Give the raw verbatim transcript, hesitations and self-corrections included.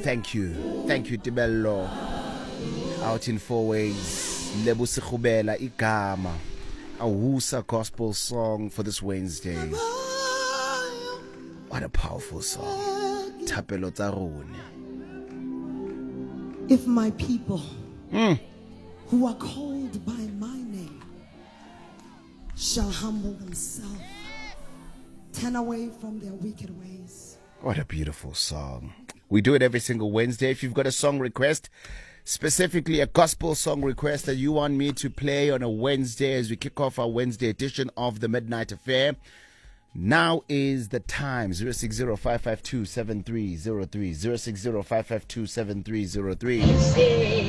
Thank you. Thank you, Tibello. Out in four ways. Lebu Sikhubela Igama. A Wusa gospel song for this Wednesday. What a powerful song. Tapelo Tarone. If my people Mm. who are called by my name shall humble themselves, turn away from their wicked ways. What a beautiful song. We do it every single Wednesday. If you've got a song request, specifically a gospel song request that you want me to play on a Wednesday as we kick off our Wednesday edition of the Midnight Affair, now is the time. zero six zero five five two seven three zero three zero six zero five five two seven three zero three.